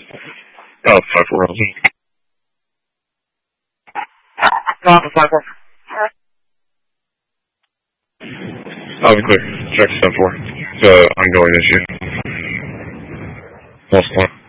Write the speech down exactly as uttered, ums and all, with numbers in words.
Oh, five four L Z. Uh, five four. I'll be clear. Check seven four. It's an ongoing issue. False alarm.